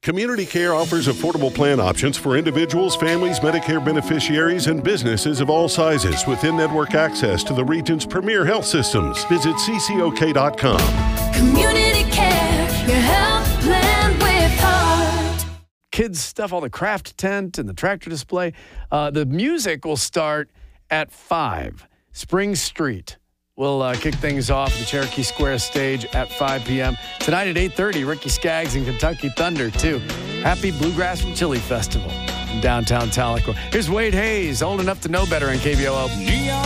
Community Care offers affordable plan options for individuals, families, Medicare beneficiaries, and businesses of all sizes with in-network access to the region's premier health systems. Visit ccok.com. Community Care, your health plan with heart. Kids stuff, all the craft tent and the tractor display. The music will start at 5. Spring Street will kick things off at the Cherokee Square stage at 5 p.m. Tonight at 8:30, Ricky Skaggs and Kentucky Thunder, too. Happy Bluegrass and Chili Festival in downtown Tahlequah. Here's Wade Hayes, old enough to know better on KBOO.